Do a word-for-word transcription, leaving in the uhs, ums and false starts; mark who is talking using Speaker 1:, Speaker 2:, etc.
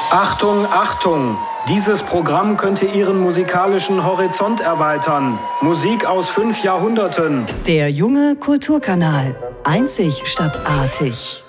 Speaker 1: Achtung, Achtung! Dieses Programm könnte Ihren musikalischen Horizont erweitern. Musik aus fünf Jahrhunderten.
Speaker 2: Der junge Kulturkanal. Einzig statt artig.